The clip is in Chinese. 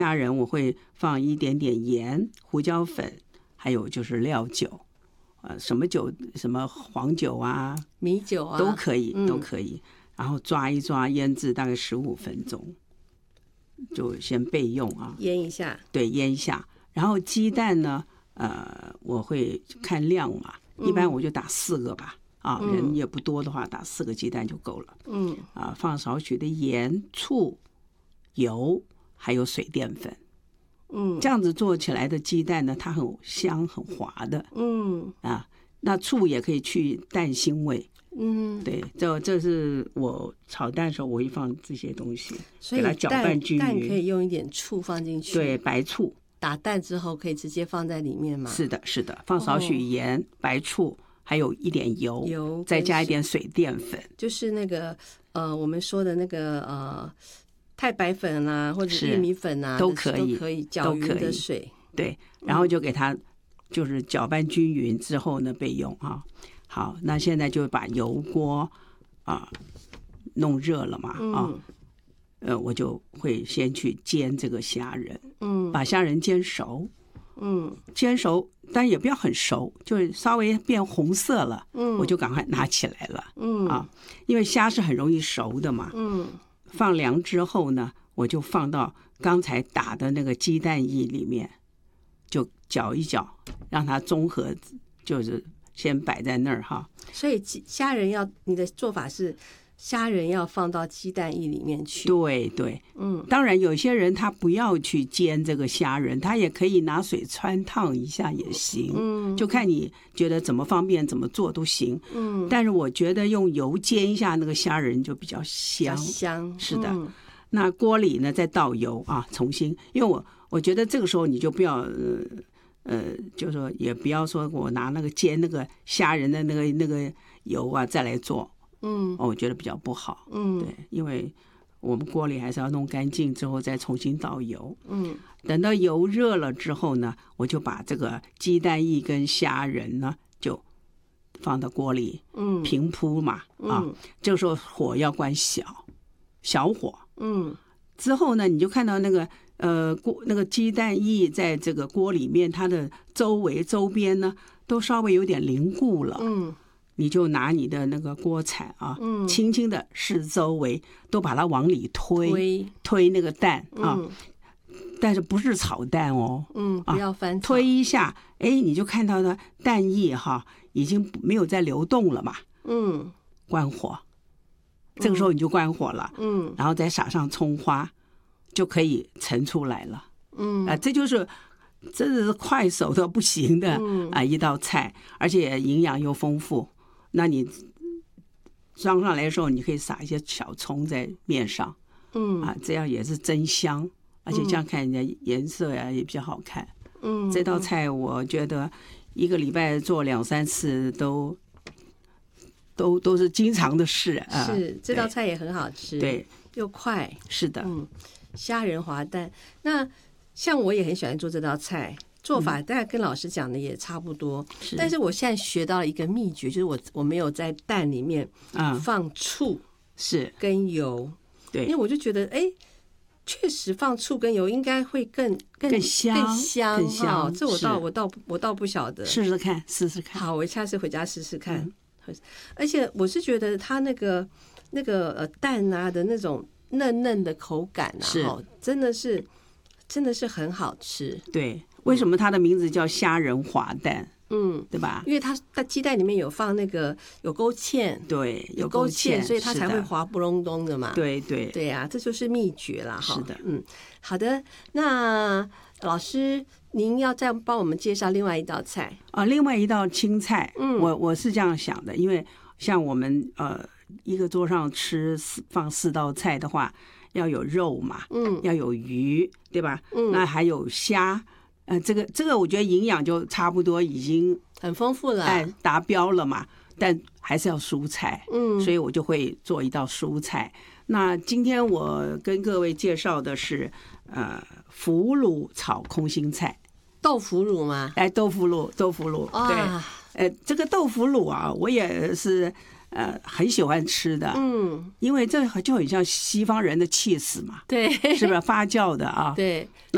虾仁我会放一点点盐、胡椒粉，还有就是料酒，什么酒，什么黄酒啊、 米酒啊都可以，都可以。然后抓一抓，腌制大概15分钟，就先备用啊。 腌一下， 对，腌一下。然后鸡蛋呢，我会看量嘛，一般我就打4个吧。人也不多的话，打4个鸡蛋就够了。放少许的盐、醋、油，还有水淀粉。这样子做起来的鸡蛋呢，它很香很滑的。那醋也可以去蛋腥味。对，这是我炒蛋的时候我会放这些东西，给它搅拌均匀。 蛋可以用一点醋放进去， 对，白醋。 打蛋之后可以直接放在里面吗？ 是的，是的，放少许盐、白醋，还有一点油，再加一点水淀粉， 就是那个我们说的那个太白粉啊，或者玉米粉啊， 都可以搅匀的水。 对，然后就给它就是搅拌均匀之后呢备用啊。好，那现在就把油锅弄热了嘛我就会先去煎这个虾仁，把虾仁煎熟，煎熟，但也不要很熟，就是稍微变红色了，我就赶快拿起来了，因为虾是很容易熟的嘛，放凉之后呢，我就放到刚才打的那个鸡蛋液里面，就搅一搅，让它中和，就是先摆在那儿哈。 所以虾仁你的做法是虾仁要放到鸡蛋液里面去。 对对，当然有些人他不要去煎这个虾仁，他也可以拿水汆烫一下也行，就看你觉得怎么方便怎么做都行。但是我觉得用油煎一下那个虾仁就比较香。是的。那锅里呢再倒油啊，重新，因为我觉得这个时候你就不要就是说也不要说我拿那个煎那个虾仁的那个油啊再来做。我觉得比较不好。对，因为我们锅里还是要弄干净之后再重新倒油。等到油热了之后呢，我就把这个鸡蛋液跟虾仁呢就放到锅里，平铺嘛，这个时候火要关小火。之后呢，你就看到那个那个鸡蛋液在这个锅里面，它的周边呢都稍微有点凝固了。你就拿你的那个锅铲啊，轻轻的四周围都把它往里推那个蛋啊，但是不是炒蛋哦， 不要翻炒， 推一下，你就看到呢蛋液哈已经没有在流动了嘛，关火，这个时候你就关火了，然后再撒上葱花，就可以盛出来了，这是快手的不行的一道菜，而且营养又丰富。那你装上来的时候，你可以撒一些小葱在面上，这样也是真香，而且这样看人家颜色呀也比较好看。这道菜我觉得1个礼拜做2-3次都是经常的事。 是，这道菜也很好吃， 对， 又快。 是的， 虾仁滑蛋。那像我也很喜欢做这道菜。做法大概跟老师讲的也差不多，但是我现在学到了一个秘诀，就是我没有在蛋里面放醋是跟油， 对， 因为我就觉得确实放醋跟油应该会更香这我倒不晓得， 试试看。 好，我下次回家试试看。而且我是觉得它那个蛋啊的那种嫩嫩的口感啊，真的是很好吃。 对，为什么它的名字叫虾仁滑蛋？对吧？ 因为它鸡蛋里面有放那个有勾芡， 对， 有勾芡，所以它才会滑不隆咚的嘛。 对啊，这就是秘诀啦。 是的， 好的。那老师，您要再帮我们介绍另外一道菜另外一道青菜。我是这样想的，因为像我们一个桌上放4道菜的话，要有肉嘛，要有鱼，对吧？那还有虾。这个我觉得营养就差不多已经很丰富了， 达标了嘛，但还是要蔬菜，所以我就会做一道蔬菜。那今天我跟各位介绍的是腐乳炒空心菜。 豆腐乳吗？ 豆腐乳，对，这个豆腐乳啊，我也是很喜欢吃的，因为这就很像西方人的cheese嘛， 对， 是不是发酵的啊？ 对。